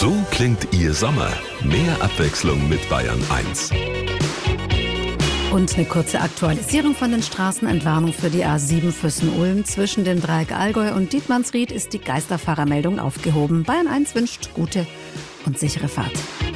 So klingt Ihr Sommer. Mehr Abwechslung mit Bayern 1. Und eine kurze Aktualisierung von den Straßenentwarnung für die A7 Füssen-Ulm. Zwischen dem Dreieck Allgäu und Dietmannsried ist die Geisterfahrermeldung aufgehoben. Bayern 1 wünscht gute und sichere Fahrt.